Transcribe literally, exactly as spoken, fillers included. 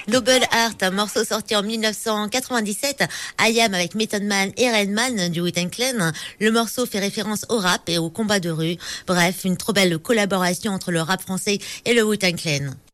Noble Heart, un morceau sorti en mille neuf cent quatre-vingt-dix-sept, I Am avec Method Man et Redman du Wu-Tang Clan. Le morceau fait référence au rap et au combat de rue. Bref, une trop belle collaboration entre le rap français et le Wu-Tang Clan.